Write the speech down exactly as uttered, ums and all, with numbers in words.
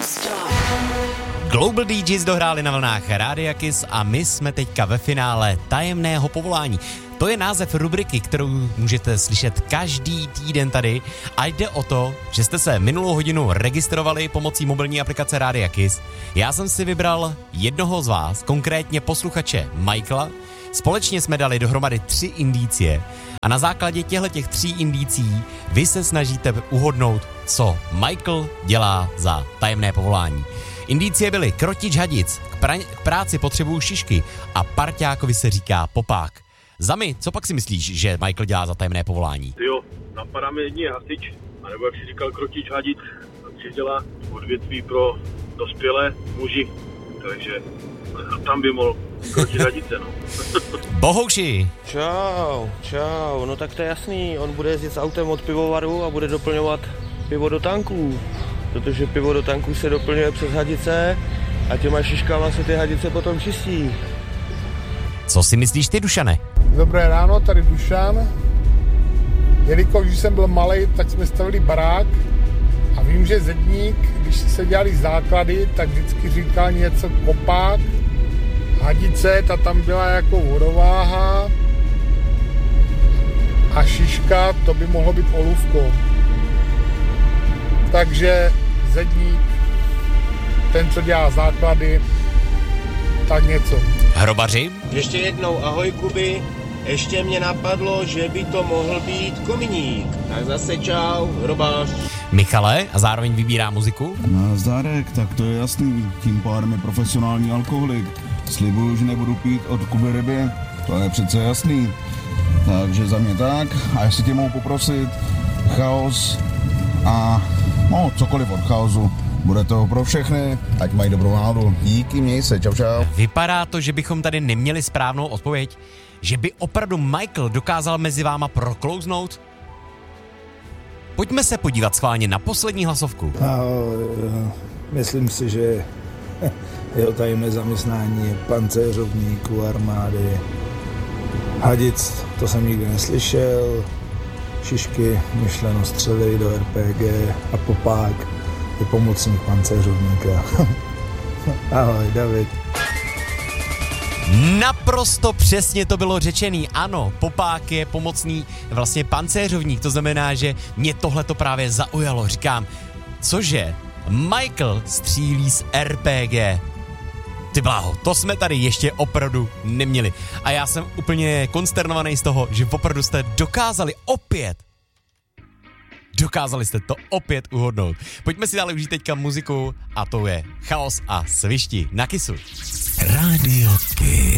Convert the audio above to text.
Global D Js dohráli na vlnách Rádia Kiss a my jsme teďka ve finále Tajemného povolání. To je název rubriky, kterou můžete slyšet každý týden tady a jde o to, že jste se minulou hodinu registrovali pomocí mobilní aplikace Rádia Kiss. Já jsem si vybral jednoho z vás, konkrétně posluchače Michaela. Společně jsme dali dohromady tři indicie a na základě těchto těch tří indicí vy se snažíte uhodnout, co Michael dělá za tajemné povolání. Indicie byly krotič hadic, k, pra- k práci potřebuju šišky a parťákovi se říká popák. Zami, co pak si myslíš, že Michael dělá za tajemné povolání? Jo, napadá mi jedině hasič, anebo jak si říkal krotič hadic, takže dělá odvětví pro dospělé muži, takže tam by mohl krotit hadice, no. Bohouši! Čau, čau, no tak to je jasný, on bude jezdit s autem od pivovaru a bude doplňovat pivo do tanků, protože pivo do tanků se doplňuje přes hadice a těma šiškama se ty hadice potom čistí. Co si myslíš ty, Dušane? Dobré ráno, tady Dušan. Jelikož když jsem byl malej, tak jsme stavili barák a vím, že zedník, když se dělali základy, tak vždycky říkal něco kopák, hadice, ta tam byla jako vodováha a šiška, to by mohlo být olůvkou. Takže zedník, ten, co dělá základy, tak něco. Hrobaři? Ještě jednou ahoj Kuby, ještě mě napadlo, že by to mohl být kominík. Tak zase čau, hrobář. Michale, a zároveň vybírá muziku? Nazdárek, tak to je jasný, tím pádem je profesionální alkoholik. Slibuju, že nebudu pít od Kuby ryby, to je přece jasný. Takže za mě tak, a jestli tě mohu poprosit, chaos a no, cokoliv od chaosu. Bude to pro všechny, ať mají dobrou náladu. Díky, měj se, čau čau. Vypadá to, že bychom tady neměli správnou odpověď, že by opravdu Michael dokázal mezi váma proklouznout? Pojďme se podívat schválně na poslední hlasovku. A, myslím si, že jeho tajemné zaměstnání je pancéřovník u armády. Hadic, to jsem nikdy neslyšel. Šišky, myšleno střely do R P G a popák je pomocník pancéřovníka. Ahoj, David. Naprosto přesně to bylo řečený. Ano, popák je pomocný vlastně pancéřovník, to znamená, že mě tohle to právě zaujalo. Říkám, cože? Michael střílí z R P G. Ty bláho, to jsme tady ještě opravdu neměli. A já jsem úplně konsternovaný z toho, že opravdu jste dokázali opět Dokázali jste to opět uhodnout. Pojďme si dále užít teďka muziku a to je Chaos a Svišti na Kissu. Rádio Kiss.